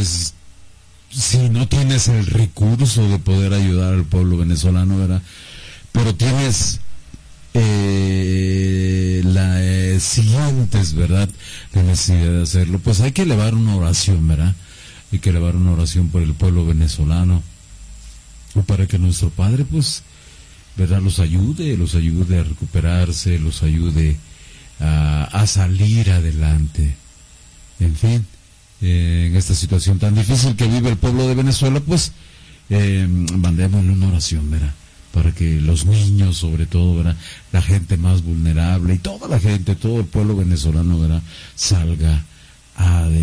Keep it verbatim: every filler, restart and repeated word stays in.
pues, si no tienes el recurso de poder ayudar al pueblo venezolano, ¿verdad? Pero tienes eh, la eh, siguientes, ¿verdad? La necesidad de hacerlo, pues hay que elevar una oración, ¿verdad? Hay que elevar una oración por el pueblo venezolano, para que nuestro Padre, pues, ¿verdad?, los ayude, los ayude a recuperarse, los ayude a, a salir adelante. En fin, eh, en esta situación tan difícil que vive el pueblo de Venezuela, pues, eh, mandémosle una oración, ¿verdad?, para que los niños, sobre todo, ¿verdad?, la gente más vulnerable y toda la gente, todo el pueblo venezolano, ¿verdad?, salga adelante.